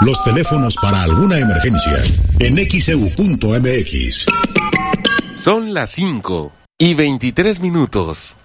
Los teléfonos para alguna emergencia en xeu.mx. Son las 5:23.